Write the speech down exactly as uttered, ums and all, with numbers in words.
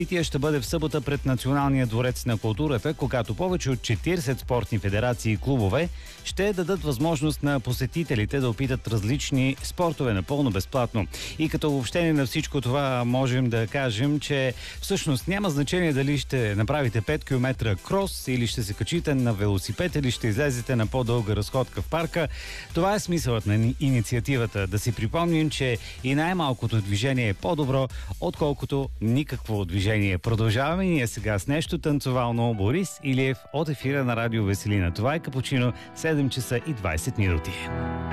Събитие ще бъде в събота пред Националния дворец на културата, когато повече от четиридесет спортни федерации и клубове ще дадат възможност на посетителите да опитат различни спортове напълно безплатно. И като обобщение на всичко това можем да кажем, че всъщност няма значение дали ще направите пет километра крос или ще се качите на велосипед или ще излезете на по-дълга разходка в парка. Това е смисълът на инициативата. Да си припомним, че и най-малкото движение е по-добро, отколкото никакво движение. Продължаваме ние сега с нещо танцовално. Борис Илиев от ефира на Радио Веселина. Това е Капучино, седем часа и двадесет минути.